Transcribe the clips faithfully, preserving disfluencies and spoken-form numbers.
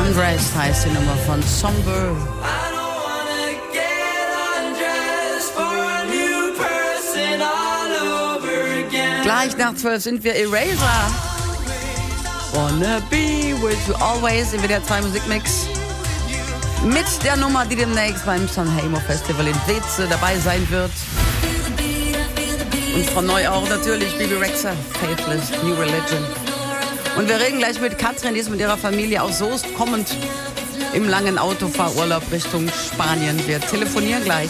Undressed heißt die Nummer von Somber. Gleich nach zwölf sind wir Eraser. Wanna be with you always in W D R zwei Musikmix. Mit der Nummer, die demnächst beim Sanremo Festival in Weze dabei sein wird. Und von neu auch natürlich Bebe Rexha, Faithless, New Religion. Und wir reden gleich mit Katrin, die ist mit ihrer Familie aus Soest kommend im langen Autofahrurlaub Richtung Spanien. Wir telefonieren gleich.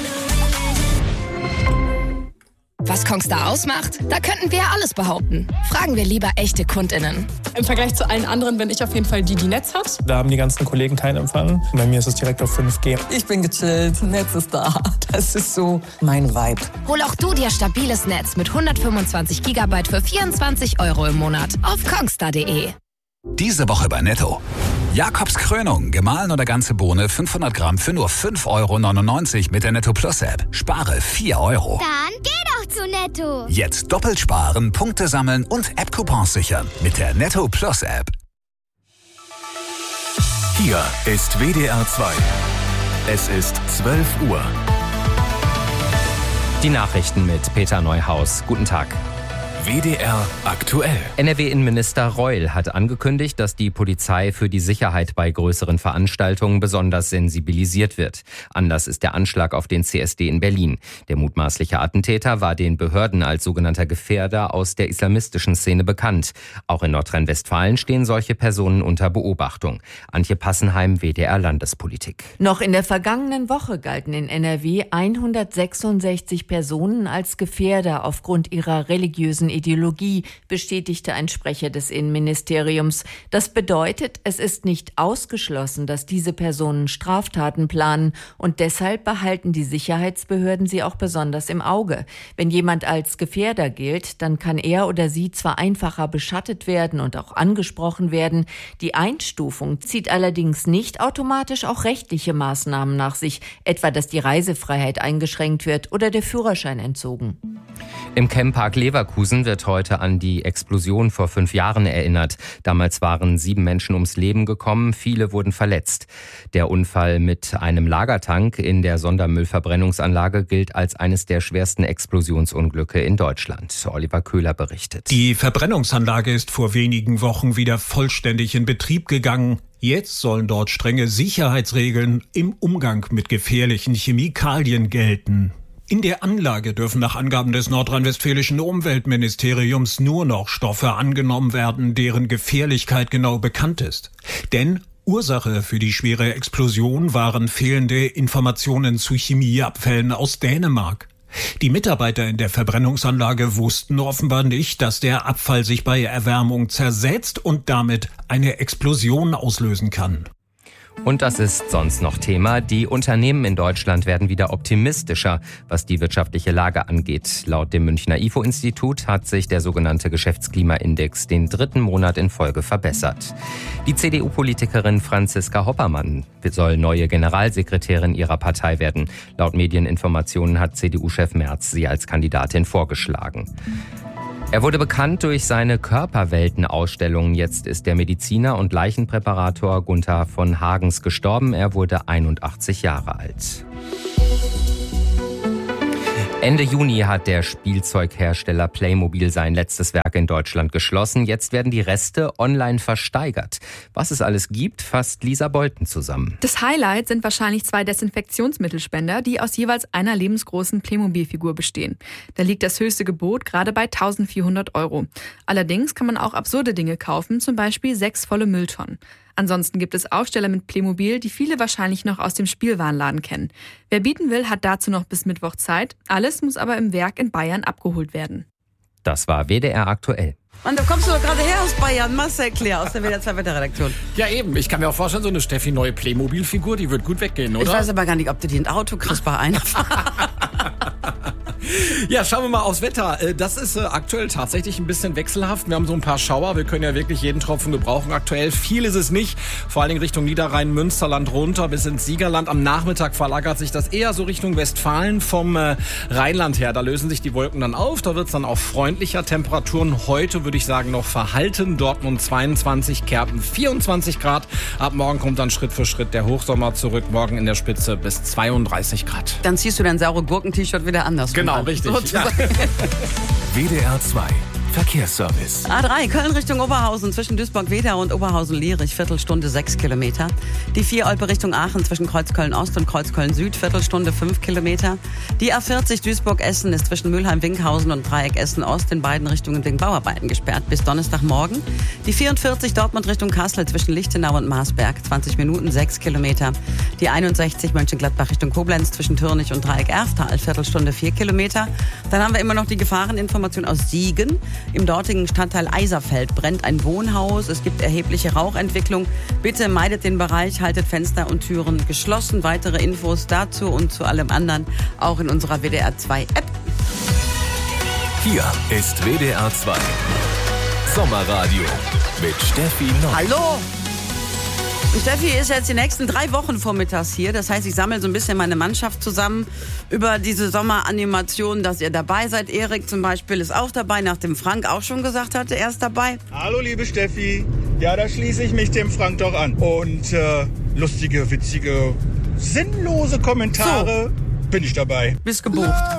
Was Kongstar ausmacht? Da könnten wir alles behaupten. Fragen wir lieber echte KundInnen. Im Vergleich zu allen anderen bin ich auf jeden Fall die, die Netz hat. Da haben die ganzen Kollegen keinen Empfang. Bei mir ist es direkt auf fünf G. Ich bin gechillt, Netz ist da. Das ist so mein Vibe. Hol auch du dir stabiles Netz mit hundertfünfundzwanzig Gigabyte für vierundzwanzig Euro im Monat auf kongstar punkt de. Diese Woche bei Netto. Jakobs Krönung, gemahlen oder ganze Bohne, fünfhundert Gramm für nur fünf Euro neunundneunzig mit der Netto Plus App. Spare vier Euro. Dann geh doch zu Netto. Jetzt doppelt sparen, Punkte sammeln und App-Coupons sichern mit der Netto Plus App. Hier ist W D R zwei. Es ist zwölf Uhr. Die Nachrichten mit Peter Neuhaus. Guten Tag. W D R aktuell. N R W-Innenminister Reul hat angekündigt, dass die Polizei für die Sicherheit bei größeren Veranstaltungen besonders sensibilisiert wird. Anlass ist der Anschlag auf den C S D in Berlin. Der mutmaßliche Attentäter war den Behörden als sogenannter Gefährder aus der islamistischen Szene bekannt. Auch in Nordrhein-Westfalen stehen solche Personen unter Beobachtung. Antje Passenheim, W D R Landespolitik. Noch in der vergangenen Woche galten in N R W hundertsechsundsechzig Personen als Gefährder aufgrund ihrer religiösen Ideologie, bestätigte ein Sprecher des Innenministeriums. Das bedeutet, es ist nicht ausgeschlossen, dass diese Personen Straftaten planen und deshalb behalten die Sicherheitsbehörden sie auch besonders im Auge. Wenn jemand als Gefährder gilt, dann kann er oder sie zwar einfacher beschattet werden und auch angesprochen werden. Die Einstufung zieht allerdings nicht automatisch auch rechtliche Maßnahmen nach sich, etwa dass die Reisefreiheit eingeschränkt wird oder der Führerschein entzogen. Im Camppark Leverkusen wird heute an die Explosion vor fünf Jahren erinnert. Damals waren sieben Menschen ums Leben gekommen, viele wurden verletzt. Der Unfall mit einem Lagertank in der Sondermüllverbrennungsanlage gilt als eines der schwersten Explosionsunglücke in Deutschland. Oliver Köhler berichtet. Die Verbrennungsanlage ist vor wenigen Wochen wieder vollständig in Betrieb gegangen. Jetzt sollen dort strenge Sicherheitsregeln im Umgang mit gefährlichen Chemikalien gelten. In der Anlage dürfen nach Angaben des nordrhein-westfälischen Umweltministeriums nur noch Stoffe angenommen werden, deren Gefährlichkeit genau bekannt ist. Denn Ursache für die schwere Explosion waren fehlende Informationen zu Chemieabfällen aus Dänemark. Die Mitarbeiter in der Verbrennungsanlage wussten offenbar nicht, dass der Abfall sich bei Erwärmung zersetzt und damit eine Explosion auslösen kann. Und das ist sonst noch Thema. Die Unternehmen in Deutschland werden wieder optimistischer, was die wirtschaftliche Lage angeht. Laut dem Münchner I F O-Institut hat sich der sogenannte Geschäftsklimaindex den dritten Monat in Folge verbessert. Die C D U-Politikerin Franziska Hoppermann soll neue Generalsekretärin ihrer Partei werden. Laut Medieninformationen hat C D U-Chef Merz sie als Kandidatin vorgeschlagen. Er wurde bekannt durch seine Körperwelten-Ausstellungen. Jetzt ist der Mediziner und Leichenpräparator Gunther von Hagens gestorben. Er wurde einundachtzig Jahre alt. Ende Juni hat der Spielzeughersteller Playmobil sein letztes Werk in Deutschland geschlossen. Jetzt werden die Reste online versteigert. Was es alles gibt, fasst Lisa Bolten zusammen. Das Highlight sind wahrscheinlich zwei Desinfektionsmittelspender, die aus jeweils einer lebensgroßen Playmobil-Figur bestehen. Da liegt das höchste Gebot gerade bei eintausendvierhundert Euro. Allerdings kann man auch absurde Dinge kaufen, zum Beispiel sechs volle Mülltonnen. Ansonsten gibt es Aufsteller mit Playmobil, die viele wahrscheinlich noch aus dem Spielwarenladen kennen. Wer bieten will, hat dazu noch bis Mittwoch Zeit. Alles muss aber im Werk in Bayern abgeholt werden. Das war W D R aktuell. Mann, da kommst du doch gerade her aus Bayern. Marcel Claire aus der W D R zwei Wetterredaktion. Ja eben, ich kann mir auch vorstellen, so eine Steffi neue Playmobil-Figur, die wird gut weggehen, oder? Ich weiß aber gar nicht, ob du die in Auto kriegst bei einer. Ja, schauen wir mal aufs Wetter. Das ist äh, aktuell tatsächlich ein bisschen wechselhaft. Wir haben so ein paar Schauer. Wir können ja wirklich jeden Tropfen gebrauchen aktuell. Viel ist es nicht. Vor allen Dingen Richtung Niederrhein, Münsterland runter bis ins Siegerland. Am Nachmittag verlagert sich das eher so Richtung Westfalen vom äh, Rheinland her. Da lösen sich die Wolken dann auf. Da wird es dann auch freundlicher. Temperaturen heute würde ich sagen noch verhalten. Dortmund zweiundzwanzig, Kerpen vierundzwanzig Grad. Ab morgen kommt dann Schritt für Schritt der Hochsommer zurück. Morgen in der Spitze bis zweiunddreißig Grad. Dann ziehst du dein saure Gurken-T-Shirt wieder anders. Genau, richtig. Ja. W D R zwei Verkehrsservice. A drei, Köln Richtung Oberhausen, zwischen Duisburg-Wedau und Oberhausen-Lierich, Viertelstunde sechs Kilometer. Die vier Olpe Richtung Aachen, zwischen Kreuzköln-Ost und Kreuzköln-Süd, Viertelstunde fünf Kilometer. Die A vierzig Duisburg-Essen ist zwischen Mülheim-Winkhausen und Dreieck Essen-Ost in beiden Richtungen wegen Bauarbeiten gesperrt bis Donnerstagmorgen. Die vierundvierzig Dortmund Richtung Kassel, zwischen Lichtenau und Marsberg, zwanzig Minuten, sechs Kilometer. Die einundsechzig Mönchengladbach Richtung Koblenz, zwischen Türnich und Dreieck Erftal, Viertelstunde, vier Kilometer. Dann haben wir immer noch die Gefahreninformation aus Siegen. Im dortigen Stadtteil Eiserfeld brennt ein Wohnhaus. Es gibt erhebliche Rauchentwicklung. Bitte meidet den Bereich, haltet Fenster und Türen geschlossen. Weitere Infos dazu und zu allem anderen auch in unserer W D R zwei App. Hier ist W D R zwei Sommerradio mit Steffi Nock. Hallo! Steffi ist jetzt die nächsten drei Wochen vormittags hier. Das heißt, ich sammle so ein bisschen meine Mannschaft zusammen über diese Sommeranimation, dass ihr dabei seid. Erik zum Beispiel ist auch dabei, nachdem Frank auch schon gesagt hatte, er ist dabei. Hallo liebe Steffi. Ja, da schließe ich mich dem Frank doch an. Und äh, lustige, witzige, sinnlose Kommentare, so. Bin ich dabei. Bist gebucht.